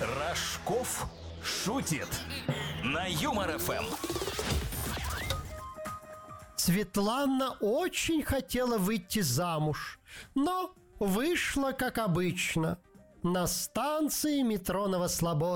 Рожков шутит на Юмор ФМ. Светлана очень хотела выйти замуж, но вышла, как обычно, на станции метро Новослободка.